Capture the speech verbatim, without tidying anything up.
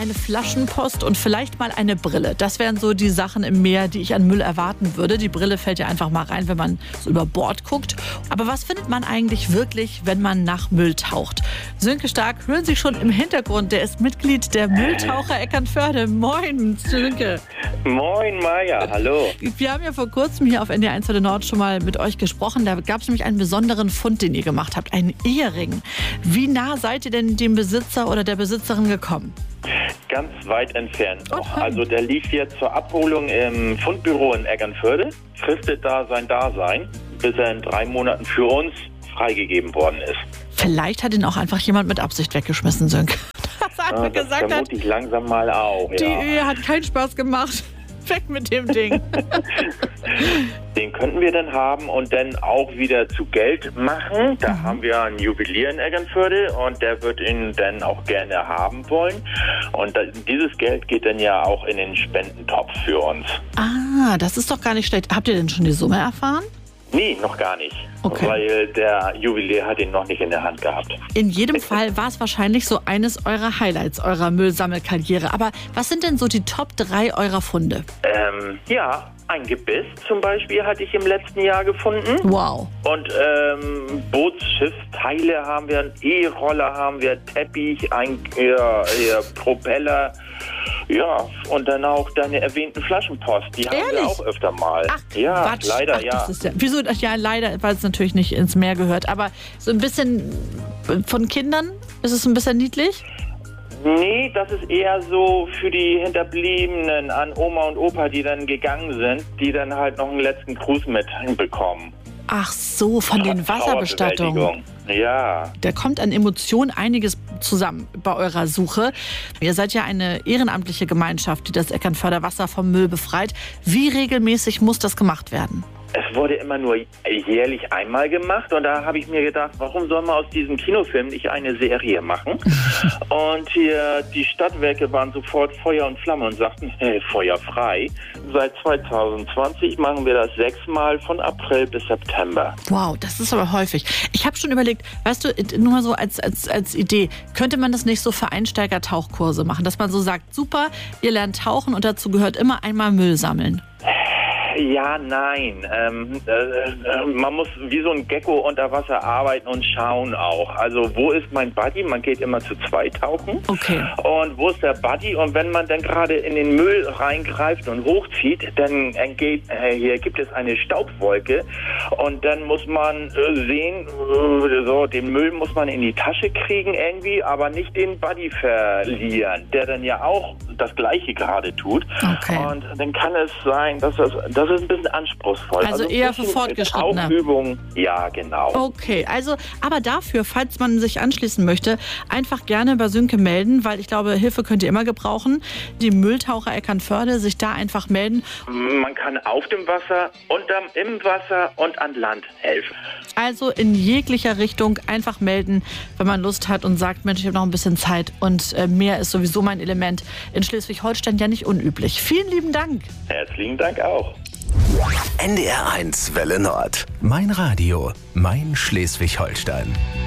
eine Flaschenpost und vielleicht mal eine Brille. Das wären so die Sachen im Meer, die ich an Müll erwarten würde. Die Brille fällt ja einfach mal rein, wenn man so über Bord guckt. Aber was findet man eigentlich wirklich, wenn man nach Müll taucht? Sönke Stark, hören Sie schon im Hintergrund, der ist Mitglied der Mülltaucher Eckernförde. Moin, Sönke. Moin, Maja, hallo. Wir haben ja vor kurzem hier auf N D R eins Welle Nord schon mal mit euch gesprochen. Da gab es nämlich einen besonderen Fund, den ihr gemacht habt, einen Ehering. Wie nah seid ihr denn dem Besitzer oder der Besitzerin gekommen? Ganz weit entfernt noch. Okay. Also der liegt jetzt zur Abholung im Fundbüro in Eckernförde, fristet da sein Dasein, bis er in drei Monaten für uns freigegeben worden ist. Vielleicht hat ihn auch einfach jemand mit Absicht weggeschmissen, Sönke. Dass er Ah, einfach das gesagt hat, vermute ich langsam mal auch. die Ja. Ehe hat keinen Spaß gemacht. Weg mit dem Ding. Den könnten wir dann haben und dann auch wieder zu Geld machen. Da Mhm. haben wir einen Juwelier in Eckernförde und der wird ihn dann auch gerne haben wollen. Und das, dieses Geld geht dann ja auch in den Spendentopf für uns. Ah, das ist doch gar nicht schlecht. Habt ihr denn schon die Summe erfahren? Nee, noch gar nicht. Okay. Weil der Juwelier hat ihn noch nicht in der Hand gehabt. In jedem Fall war es wahrscheinlich so eines eurer Highlights eurer Müllsammelkarriere. Aber was sind denn so die Top drei eurer Funde? Ähm, ja, ein Gebiss zum Beispiel hatte ich im letzten Jahr gefunden. Wow. Und ähm, Bootsschiffsteile haben wir, einen E-Roller haben wir, Teppich, ein ja, ja, Propeller. Ja, und dann auch deine erwähnten Flaschenpost. Die haben Ehrlich? wir auch öfter mal. Ach, ja, Quatsch. leider, Ach, ja. das ist ja. Wieso? Ach, ja, leider, weil es natürlich nicht ins Meer gehört. Aber so ein bisschen von Kindern? Ist es ein bisschen niedlich? Nee, das ist eher so für die Hinterbliebenen an Oma und Opa, die dann gegangen sind, die dann halt noch einen letzten Gruß mitbekommen. Ach so, von den Wasserbestattungen. Trauerbewältigung. Ja. Da kommt an Emotionen einiges zusammen bei eurer Suche. Ihr seid ja eine ehrenamtliche Gemeinschaft, die das Eckernförder Wasser vom Müll befreit. Wie regelmäßig muss das gemacht werden? Es wurde immer nur jährlich einmal gemacht und da habe ich mir gedacht, warum soll man aus diesem Kinofilm nicht eine Serie machen? Und hier die Stadtwerke waren sofort Feuer und Flamme und sagten, hey, Feuer frei. Seit zwanzig zwanzig machen wir das sechsmal von April bis September. Wow, das ist aber häufig. Ich habe schon überlegt, weißt du, nur mal so als, als, als Idee, könnte man das nicht so für Einsteiger-Tauchkurse machen, dass man so sagt, super, ihr lernt tauchen und dazu gehört immer einmal Müll sammeln. Ja, nein. Ähm, äh, äh, man muss wie so ein Gecko unter Wasser arbeiten und schauen auch. Also wo ist mein Buddy? Man geht immer zu zweit tauchen. Okay. Und wo ist der Buddy? Und wenn man dann gerade in den Müll reingreift und hochzieht, dann entgeht, äh, hier gibt es eine Staubwolke. Und dann muss man äh, sehen, äh, so den Müll muss man in die Tasche kriegen irgendwie, aber nicht den Buddy verlieren, der dann ja auch das Gleiche gerade tut. Okay. Und dann kann es sein, dass das, das ist ein bisschen anspruchsvoll. Also eher für Fortgeschrittene. Tauchübungen, ja, genau. Okay, also, aber dafür, falls man sich anschließen möchte, einfach gerne bei Sönke melden, weil ich glaube, Hilfe könnt ihr immer gebrauchen. Die Mülltaucher Eckernförde, sich da einfach melden. Man kann auf dem Wasser, unterm, im Wasser und an Land helfen. Also in jeglicher Richtung einfach melden, wenn man Lust hat und sagt, Mensch, ich habe noch ein bisschen Zeit und äh, Meer ist sowieso mein Element. In Schleswig-Holstein ja nicht unüblich. Vielen lieben Dank. Herzlichen Dank auch. N D R eins Welle Nord. Mein Radio, mein Schleswig-Holstein.